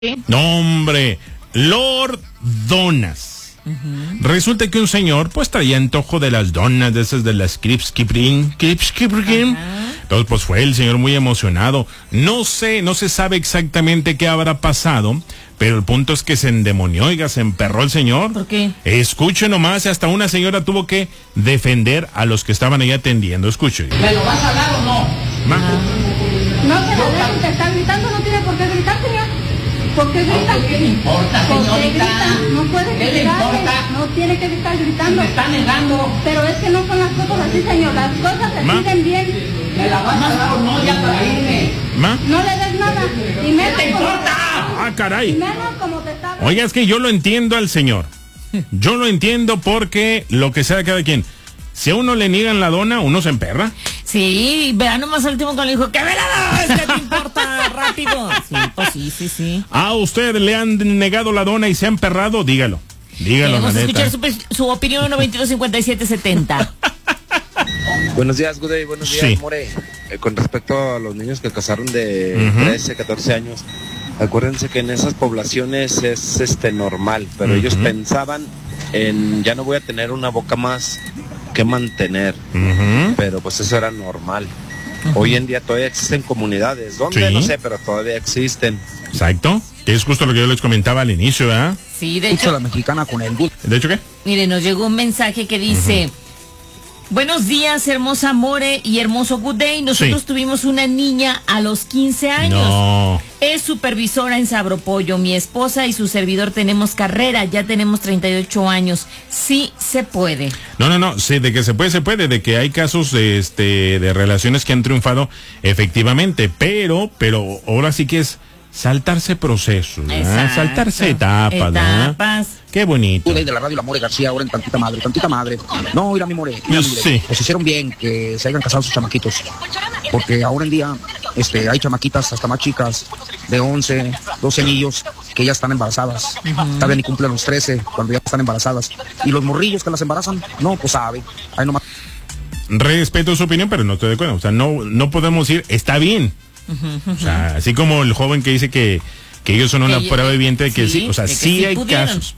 No, hombre, Lord Donas. Resulta que un señor pues traía antojo de las donas, de esas de las Krispy Kreme. Entonces pues fue el señor muy emocionado. No se sabe exactamente qué habrá pasado, pero el punto es que se endemonió, oiga, se emperró el señor. ¿Por qué? Escuche nomás, hasta una señora tuvo que defender a los que estaban ahí atendiendo. Escuche. ¿Me lo vas a dar o no? No se lo dejo, te está gritando, no tiene por qué gritar, señor. ¿Por qué grita? ¿Qué le importa, Porque señorita? grita, no puede ¿Qué le gritar, importa? no tiene que estar gritando. Me está negando. Pero es que no son las cosas así, señor, las cosas se piden bien. ¿Me la vas a dar o no ya para irme? No le des nada. Y menos ¿Qué te como- importa? Ah, caray. Y menos como te está... Oiga, es que yo lo entiendo al señor. Yo lo entiendo porque lo que sea cada quien. Si a uno le niegan la dona, uno se emperra. Sí, vea nomás al último cuando le dijo, ¡que me la das! ¿Qué te importa? Rápido. Sí, pues sí. ¿A usted le han negado la dona y se ha emperrado? Dígalo. Dígalo, Queremos la neta. escuchar su opinión 925770. Buenos días, Guday, buenos días, Sí. More. Con respecto a los niños que casaron de 13, 14 años, acuérdense que en esas poblaciones es normal, pero ellos pensaban en ya no voy a tener una boca más que mantener, pero pues eso era normal. Hoy en día todavía existen comunidades, ¿dónde? Sí. No sé, pero todavía existen. Exacto. Que es justo lo que yo les comentaba al inicio, ¿verdad? Sí, de hecho, la mexicana con el dulce. ¿De hecho qué? mire, nos llegó un mensaje que dice, buenos días, hermosa More y hermoso Good Day. Nosotros Sí. tuvimos una niña a los 15 años. No. Es supervisora en Sabropollo. Mi esposa y su servidor tenemos carrera, ya tenemos 38 años. Sí se puede. No. Sí, de que se puede, de que hay casos de relaciones que han triunfado, efectivamente, pero ahora sí que es saltarse procesos, ¿verdad? Exacto. Saltarse etapas, ¿verdad? Etapas. Qué bonito. Guday de la radio La More García, ahora en tantita madre. No, mira mi More, mira, Sí. mire, pues hicieron bien que se hayan casado sus chamaquitos. Porque ahora en día, hay chamaquitas hasta más chicas, de 11, 12 años, que ya están embarazadas. Todavía ni cumplen los 13, cuando ya están embarazadas. Y los morrillos que las embarazan, no, pues sabe. Ahí nomás. Respeto su opinión, pero no estoy de acuerdo. O sea, no podemos decir, está bien. O sea, así como el joven que dice que ellos son una Que prueba viviente de que sí, o sea, de que sí sí hay pudieran. casos,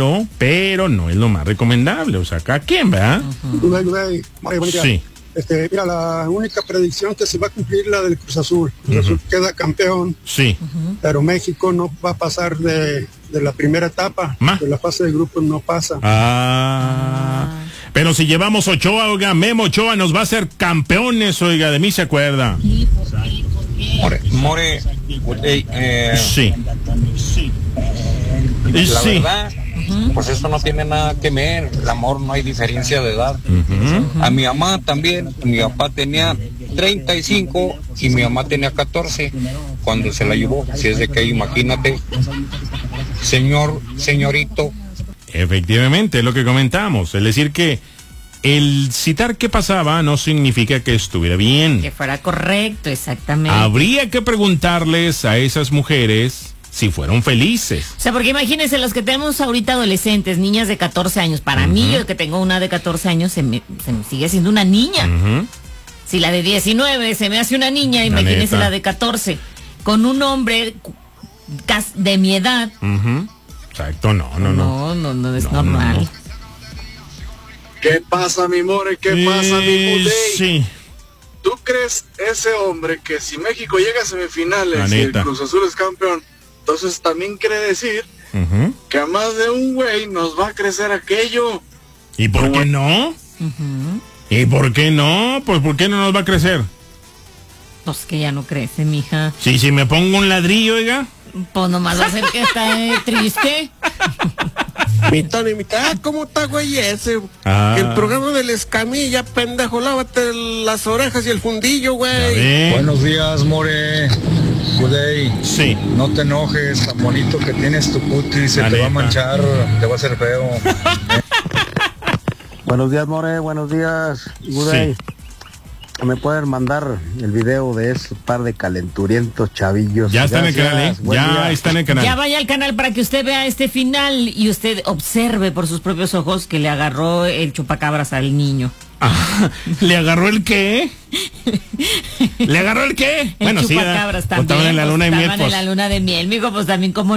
pero no es lo más recomendable. O sea, cada quien, ¿verdad? Guday, More, buen día. Sí. Mira, la única predicción que se va a cumplir la del Cruz Azul. Cruz Azul queda campeón, Sí. pero México no va a pasar de la primera etapa. De la fase de grupos no pasa. Pero si llevamos Ochoa, oiga, Memo Ochoa nos va a hacer campeones, oiga, de mí se acuerda. More, Sí. la Sí. verdad, pues eso no tiene nada que ver, el amor no hay diferencia de edad. A mi mamá también, mi papá tenía 35 y mi mamá tenía 14 cuando se la llevó, si es de que imagínate, señorito. Efectivamente, es lo que comentamos. Es decir que el citar qué pasaba no significa que estuviera bien. Que fuera correcto, exactamente. Habría que preguntarles a esas mujeres si fueron felices. O sea, porque imagínense los que tenemos ahorita adolescentes, niñas de 14 años. Para mí, yo que tengo una de 14 años, se me sigue siendo una niña. Si la de 19 se me hace una niña, imagínense neta. la de 14. Con un hombre de mi edad. Exacto, no Es normal. ¿Qué pasa, mi More? ¿Qué pasa, mi Good Day? Sí. ¿Tú crees ese hombre que si México llega a La semifinales y el neta. Cruz Azul es campeón, entonces también quiere decir que a más de un güey nos va a crecer aquello? ¿Y por qué no? ¿Y por qué no? Pues ¿por qué no nos va a crecer? Pues que ya no crece, mija. Sí, si me pongo un ladrillo, oiga. Pues nomás va a ser que está triste. Mitad y mitad. ¿Cómo está, güey, ese? El programa del Escamilla, pendejo, lávate las orejas y el fundillo, güey. Buenos días, More. Good day. Sí. No te enojes, tan bonito que tienes tu cutis, se te va a manchar, te va a hacer feo. Buenos días, More, buenos días. Good day. ¿Me pueden mandar el video de ese par de calenturientos chavillos? Ya está en el canal, ¿eh? Buen Ya día. está en el canal. Ya vaya al canal para que usted vea este final y usted observe por sus propios ojos que le agarró el chupacabras al niño. ¿Le agarró el qué? ¿Le agarró el qué? Bueno, sí, estaban en la luna de miel. Estaban en la luna de miel, mijo, pues también como